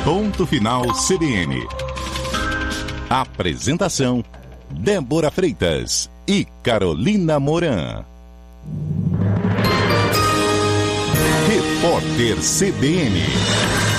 Ponto Final CBN. Apresentação: Débora Freitas e Carolina Moran. Repórter CBN.